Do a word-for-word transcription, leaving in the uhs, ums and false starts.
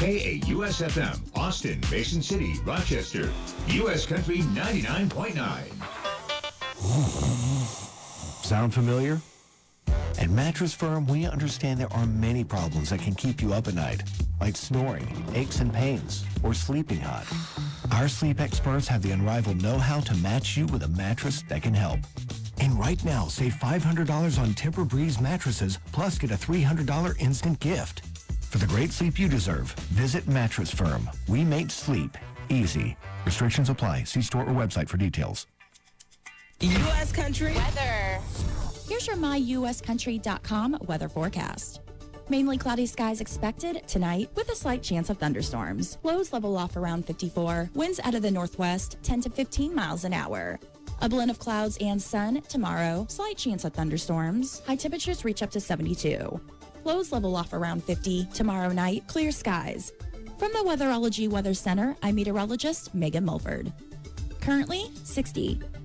K A U S F M, Austin, Mason City, Rochester. U S Country ninety-nine point nine. Sound familiar? At Mattress Firm, we understand there are many problems that can keep you up at night, like snoring, aches and pains, or sleeping hot. Our sleep experts have the unrivaled know-how to match you with a mattress that can help. And right now, save five hundred dollars on Tempur-Breeze mattresses, plus get a three hundred dollars instant gift. For the great sleep you deserve, visit Mattress Firm. We make sleep easy. Restrictions apply. See store or website for details. U S Country weather. Here's your my U S country dot com weather forecast. Mainly cloudy skies expected tonight with a slight chance of thunderstorms. Lows level off around fifty-four. Winds out of the northwest ten to fifteen miles an hour. A blend of clouds and sun tomorrow. Slight chance of thunderstorms. High temperatures reach up to seventy-two. Lows level off around fifty. Tomorrow night, clear skies. From the Weatherology Weather Center, I'm meteorologist Megan Mulford. Currently, sixty.